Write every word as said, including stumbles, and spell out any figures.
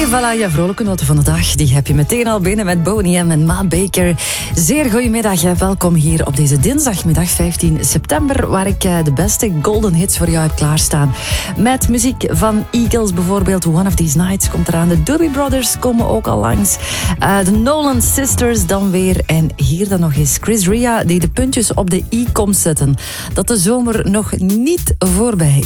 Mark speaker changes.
Speaker 1: voilà, je vrolijke noten van de dag. Die heb je meteen al binnen met Boney M en Ma Baker. Zeer goedemiddag, welkom hier op deze dinsdagmiddag vijftien september, waar ik de beste golden hits voor jou heb klaarstaan. Met muziek van Eagles bijvoorbeeld, One of These Nights komt eraan. De Doobie Brothers komen ook al langs. Uh, de Nolan Sisters dan weer. En hier dan nog eens Chris Ria, die de puntjes op de i komt zetten. Dat de zomer nog niet voorbij